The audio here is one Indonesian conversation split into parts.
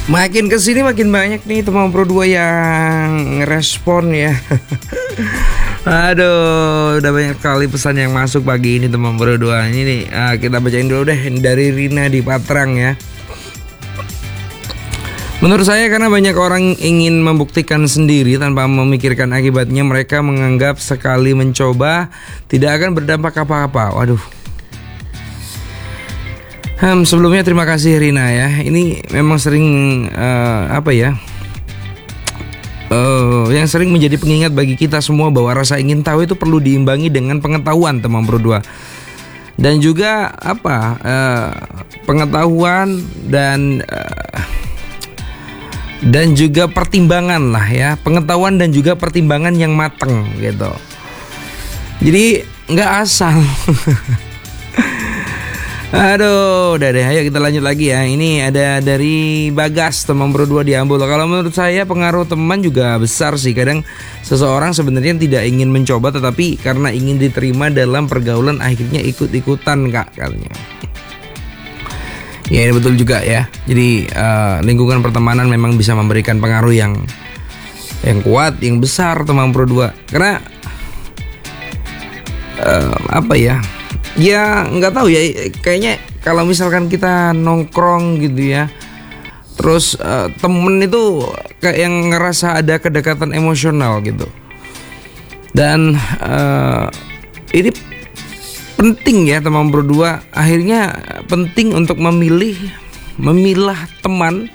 Makin kesini makin banyak nih teman Pro 2 yang ngerespon ya. Aduh, udah banyak sekali pesan yang masuk pagi ini teman Pro 2. Ini nih, kita bacain dulu deh dari Rina di Patrang ya. Menurut saya karena banyak orang ingin membuktikan sendiri tanpa memikirkan akibatnya, mereka menganggap sekali mencoba tidak akan berdampak apa-apa. Waduh. Sebelumnya terima kasih Rina ya. Ini memang sering yang sering menjadi pengingat bagi kita semua bahwa rasa ingin tahu itu perlu diimbangi dengan pengetahuan teman Pro 2. Dan juga pengetahuan dan juga pertimbangan lah ya. Pengetahuan dan juga pertimbangan yang matang gitu. Jadi nggak asal. Aduh, udah deh, ayo kita lanjut lagi ya. Ini ada dari Bagas teman Pro 2 di Ambul. Kalau menurut saya pengaruh teman juga besar sih. Kadang seseorang sebenarnya tidak ingin mencoba, tetapi karena ingin diterima dalam pergaulan akhirnya ikut-ikutan katanya. Ya, ini betul juga ya. Jadi lingkungan pertemanan memang bisa memberikan pengaruh yang kuat, yang besar teman Pro 2. Karena ya nggak tahu ya, kayaknya kalau misalkan kita nongkrong gitu ya, terus temen itu kayak yang ngerasa ada kedekatan emosional gitu. Dan ini penting ya teman Pro 2. Akhirnya penting untuk memilah teman,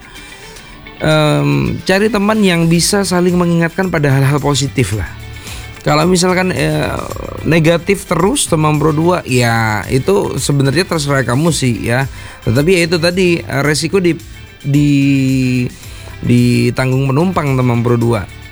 cari teman yang bisa saling mengingatkan pada hal-hal positif lah. Kalau misalkan negatif terus teman Pro 2, ya itu sebenarnya terserah kamu sih ya. Tetapi ya itu tadi, resiko ditanggung penumpang teman Pro 2.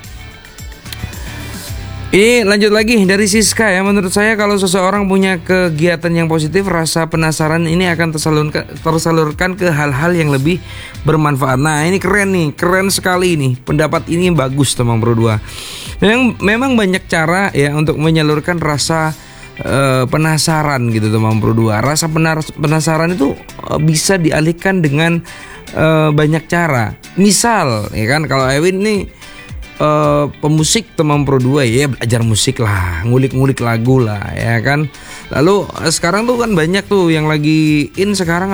Ini lanjut lagi dari Siska ya. Menurut saya kalau seseorang punya kegiatan yang positif, rasa penasaran ini akan tersalurkan ke hal-hal yang lebih bermanfaat. Nah ini keren nih, keren sekali nih. Pendapat ini bagus teman Pro 2. Memang banyak cara ya untuk menyalurkan rasa penasaran gitu teman Pro 2. Rasa penasaran itu bisa dialihkan dengan banyak cara. Misal ya kan, kalau Ewin nih pemusik teman Pro 2 ya, belajar musik lah, ngulik-ngulik lagu lah ya kan. Lalu sekarang tuh kan banyak tuh yang lagi in sekarang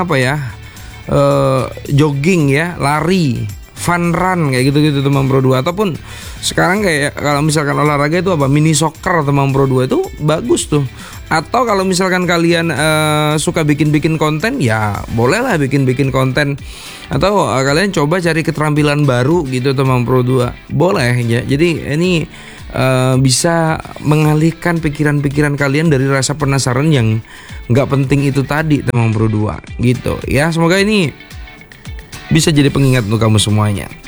jogging ya, lari, fun run kayak gitu-gitu teman Pro 2. Ataupun sekarang kayak kalau misalkan olahraga itu mini soccer teman Pro 2 itu bagus tuh. Atau kalau misalkan kalian suka bikin-bikin konten, ya bolehlah bikin-bikin konten. Atau kalian coba cari keterampilan baru gitu teman Pro 2. Boleh ya. Jadi ini bisa mengalihkan pikiran-pikiran kalian dari rasa penasaran yang nggak penting itu tadi teman Pro 2 gitu ya. Semoga ini bisa jadi pengingat untuk kamu semuanya.